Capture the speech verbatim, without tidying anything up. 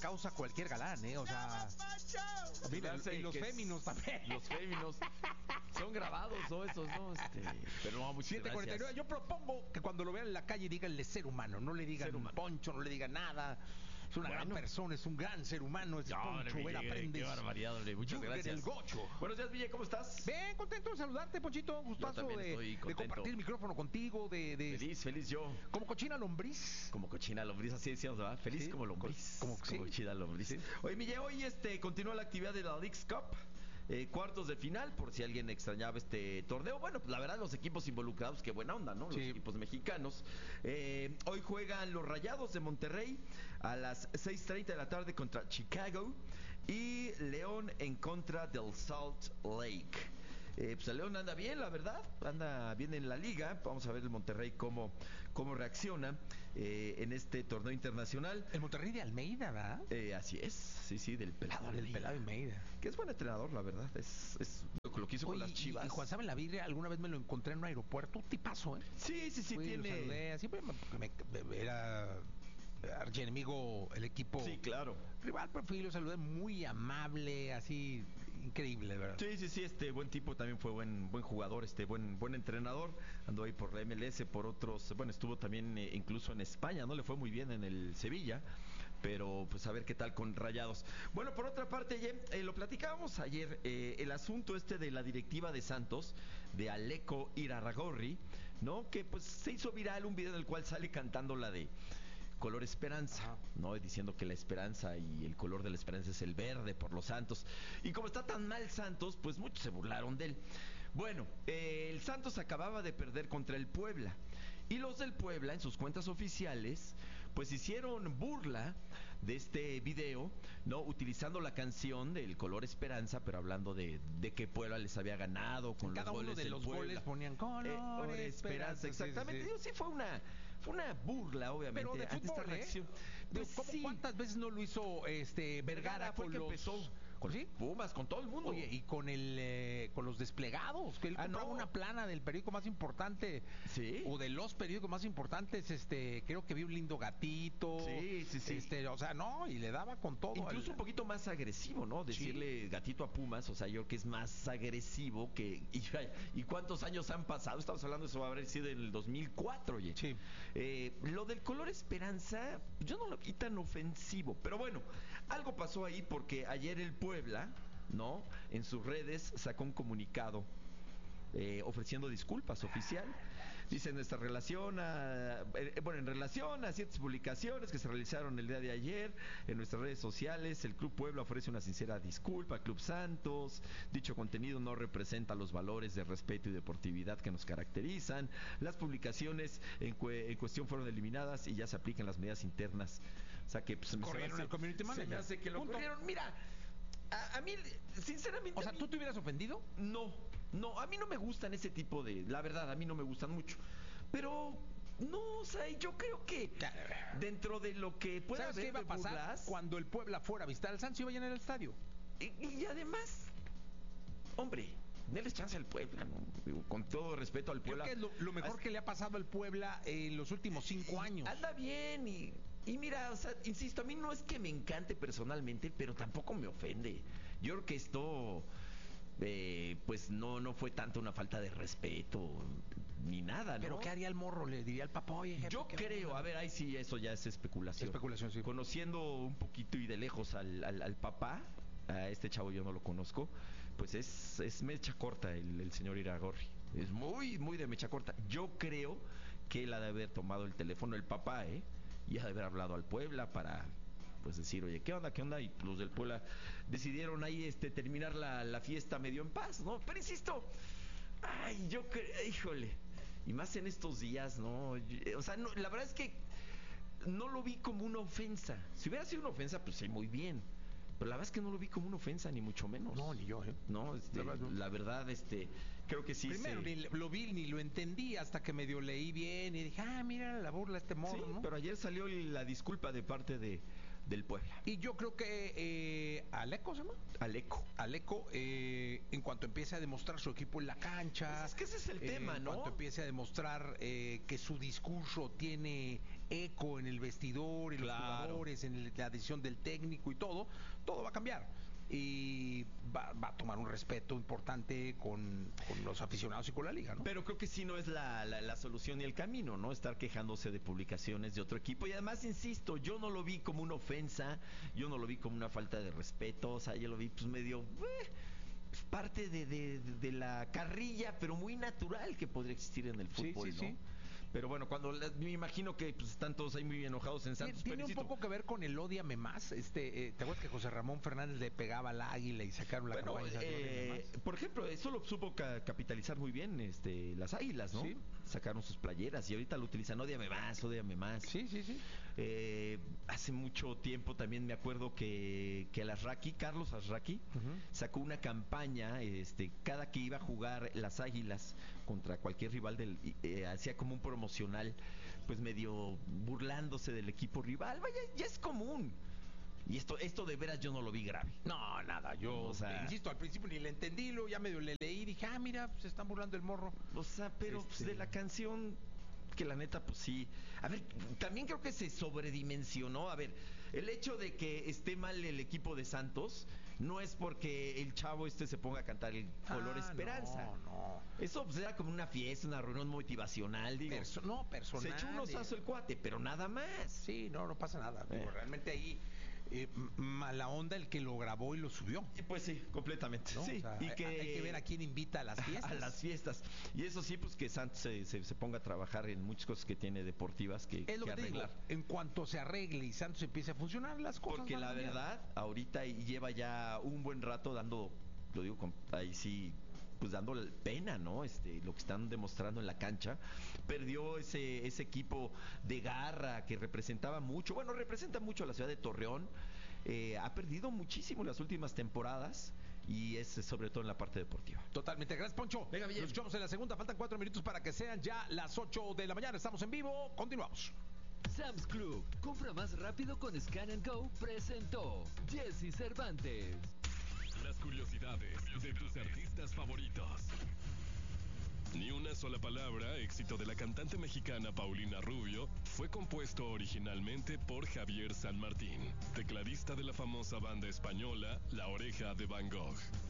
causa cualquier galán, ¿eh? O sea, mira, y los féminos también. Los féminos son grabados, ¿no? Esos, ¿no? Este, pero no, muchas siete cuarenta y nueve. Yo propongo que cuando lo vean en la calle díganle ser humano, no le digan Poncho, no le digan nada. Es una bueno. gran persona, es un gran ser humano, es no, Poncho, ver, aprendes. Qué barbaridad, hombre. Muchas Jürgen gracias. El Gocho. Buenos días, Ville, ¿cómo estás? Bien, contento de saludarte, Ponchito. Gustazo de, de compartir el micrófono contigo, de, de... Feliz, feliz yo. Como cochina lombriz. Como cochina lombriz, así decíamos, ¿verdad? Feliz sí, como lombriz. Como, como sí. cochina lombriz. Sí. Oye, Mille, hoy este, continúa la actividad de la Leagues Cup. Eh, cuartos de final, por si alguien extrañaba este torneo. Bueno, pues la verdad, los equipos involucrados, qué buena onda, ¿no? Los sí. equipos mexicanos. Eh, hoy juegan los Rayados de Monterrey a las seis treinta de la tarde contra Chicago y León en contra del Salt Lake. Eh, pues el León anda bien, la verdad, anda bien en la liga. Vamos a ver el Monterrey cómo, cómo reacciona eh, en este torneo internacional. El Monterrey de Almeida, ¿verdad? Eh, así es, sí, sí, del pelado Almeida. Del pelado Almeida. Que es buen entrenador, la verdad, es, es lo que hizo Oye, con las Chivas. Y, y Juan Saben la Virre, alguna vez me lo encontré en un aeropuerto, un tipazo, ¿eh? Sí, sí, sí, Fui, tiene... Lo saludé, siempre me, me, me, era... archienemigo el equipo sí, claro. rival, pero fui, lo saludé, muy amable, así, increíble, ¿verdad? Sí, sí, sí, este buen tipo, también fue buen buen jugador, este buen buen entrenador, andó ahí por la M L S, por otros, bueno, estuvo también eh, incluso en España, no le fue muy bien en el Sevilla, pero pues a ver qué tal con Rayados. Bueno, por otra parte, eh, lo platicábamos ayer, eh, el asunto este de la directiva de Santos, de Aleco Irarrágorri, ¿no? Que pues se hizo viral un video en el cual sale cantando la de color esperanza, Ajá. ¿no? Diciendo que la esperanza y el color de la esperanza es el verde por los Santos. Y como está tan mal Santos, pues muchos se burlaron de él. Bueno, eh, el Santos acababa de perder contra el Puebla. Y los del Puebla, en sus cuentas oficiales, pues hicieron burla de este video, ¿no? Utilizando la canción del color esperanza, pero hablando de, de que Puebla les había ganado con Cada los goles uno de del los Puebla. goles ponían color eh, esperanza, esperanza. Exactamente. Sí, sí. sí fue una fue una burla, obviamente, pero de ante fútbol, esta reacción. ¿eh? Pues ¿Cómo, sí. ¿Cuántas veces no lo hizo este Vergara, Vergara fue con que los... empezó? Con ¿Sí? Pumas, con todo el mundo. Oye, y con el eh, con los desplegados, que él ah, compraba no. una plana del periódico más importante, ¿Sí? O de los periódicos más importantes, este, creo que vi un lindo gatito. Sí, sí, sí. Este, o sea, no, y le daba con todo. Incluso al... un poquito más agresivo, ¿no? Decirle sí. gatito a Pumas, o sea, yo creo que es más agresivo que... Y, ¿y cuántos años han pasado? Estamos hablando de eso, va a haber sido en el dos mil cuatro, oye. Sí. Eh, lo del color esperanza, yo no lo vi tan ofensivo, pero bueno, algo pasó ahí porque ayer el Puebla, ¿no? En sus redes sacó un comunicado eh, ofreciendo disculpas oficial. Dice nuestra relación a, eh, bueno, en relación a ciertas publicaciones que se realizaron el día de ayer en nuestras redes sociales, el Club Puebla ofrece una sincera disculpa al Club Santos. Dicho contenido no representa los valores de respeto y deportividad que nos caracterizan. Las publicaciones en, cu en cuestión fueron eliminadas y ya se aplican las medidas internas. O sea que pues, corrieron se el community manager. Se me hace que lo Punto. corrieron. Mira, a, a mí, sinceramente... O sea, ¿tú te hubieras ofendido? No, no, a mí no me gustan ese tipo de... La verdad, a mí no me gustan mucho. Pero, no, o sea, yo creo que dentro de lo que pueda ¿Sabes haber qué iba a pasar burlas, cuando el Puebla fuera a visitar al Santos? Iba a llenar el estadio. Y, y además, hombre... Denles chance al Puebla, ¿no? Con todo respeto al Puebla. Creo que es lo, lo mejor As... que le ha pasado al Puebla en los últimos cinco años. Anda bien y, y mira, o sea, insisto, a mí no es que me encante personalmente, pero tampoco me ofende. Yo creo que esto, eh, pues no, no fue tanto una falta de respeto ni nada, ¿no? Pero ¿qué haría el morro? Le diría al papá, oye, jefe, yo creo, a ver, ahí sí, eso ya es especulación. Especulación, sí. Conociendo un poquito y de lejos al, al, al papá, a este chavo yo no lo conozco, pues es, es mecha corta el, el señor Irarrágorri. Es muy, muy de mecha corta. Yo creo que él ha de haber tomado el teléfono, el papá, ¿eh? Y ha de haber hablado al Puebla para, pues decir, oye, ¿qué onda, qué onda? Y los del Puebla decidieron ahí este terminar la, la fiesta medio en paz, ¿no? Pero insisto, ay, yo creo, híjole, y más en estos días, ¿no? O sea, no, la verdad es que no lo vi como una ofensa. Si hubiera sido una ofensa, pues sí, muy bien. Pero la verdad es que no lo vi como una ofensa, ni mucho menos. No, ni yo, ¿eh? No, este, la, verdad, no. la verdad, este, creo que sí. Primero, se... ni lo vi ni lo entendí hasta que medio leí bien y dije, ah, mira la burla este morro, sí, ¿no? Pero ayer salió la disculpa de parte de del Puebla. Y yo creo que eh, Aleco se llama. Aleco. Aleco, eh, en cuanto empiece a demostrar su equipo en la cancha. Pues es que ese es el eh, tema, ¿no? En cuanto empiece a demostrar eh, que su discurso tiene eco en el vestidor, en Claro. los jugadores, en el- la decisión del técnico y todo, todo va a cambiar. Y va, va a tomar un respeto importante con, con los aficionados y con la liga, ¿no? Pero creo que sí no es la, la, la solución y el camino, ¿no? Estar quejándose de publicaciones de otro equipo. Y además, insisto, yo no lo vi como una ofensa, yo no lo vi como una falta de respeto, o sea, yo lo vi pues medio... eh, pues, parte de, de, de la carrilla, pero muy natural que podría existir en el Sí, fútbol, sí, ¿no? sí. Pero bueno, cuando la- me imagino que pues, están todos ahí muy enojados en Tiene, Santos. tiene un Perecito. poco que ver con el ódiame más. Este, eh, ¿te acuerdas que José Ramón Fernández le pegaba al águila y sacaron la Bueno, campaña esa de ódiame eh, más? por ejemplo, eso lo supo ca- capitalizar muy bien este, las Águilas, ¿no? Sí. Sacaron sus playeras y ahorita lo utilizan, ódiame más, ódiame más. Sí, sí, sí. Eh, hace mucho tiempo también me acuerdo que, que el Asraki, Carlos Asraki, Ujú. sacó una campaña, este, cada que iba a jugar las Águilas contra cualquier rival del, eh, hacía como un promocional, pues medio burlándose del equipo rival. Vaya, ya es común. Y esto, esto de veras yo no lo vi grave. No, nada, yo O sea- insisto, al principio ni le entendí, luego ya medio le leí y dije, ah, mira, se están burlando el morro. O sea, pero pues, Este- de la canción, que la neta, pues sí. A ver, también creo que se sobredimensionó. A ver, el hecho de que esté mal el equipo de Santos no es porque el chavo este se ponga a cantar el Color Ah, Esperanza. No, no. Eso pues, era como una fiesta, una reunión motivacional, digo. Perso- no, personal. Se echó un osazo el cuate, pero nada más. Sí, no, no pasa nada. Eh. Digo, realmente ahí eh, m- mala onda el que lo grabó y lo subió. Y pues sí, completamente. ¿No? Sí, O sea, y hay- que hay que ver a quién invita a las fiestas. A las fiestas. Y eso sí, pues que Santos se, se, se ponga a trabajar en muchas cosas que tiene deportivas que, Es lo que que te digo, arreglar. en cuanto se arregle y Santos empiece a funcionar, las cosas Porque van a la cambiar. verdad, ahorita lleva ya un buen rato dando, lo digo con, ahí sí, pues dando pena, ¿no? Este, lo que están demostrando en la cancha. Perdió ese, ese equipo de garra que representaba mucho, bueno, representa mucho a la ciudad de Torreón. Eh, ha perdido muchísimo en las últimas temporadas y es sobre todo en la parte deportiva. Totalmente. Gracias, Poncho. Venga, bien. Nos escuchamos en la segunda. Faltan cuatro minutos para que sean ya las ocho de la mañana. Estamos en vivo. Continuamos. Sam's Club. Compra más rápido con Scan and Go. Presentó Jesse Cervantes. Las curiosidades de tus artistas favoritos. Ni una sola palabra, éxito de la cantante mexicana Paulina Rubio, fue compuesto originalmente por Javier San Martín, tecladista de la famosa banda española La Oreja de Van Gogh.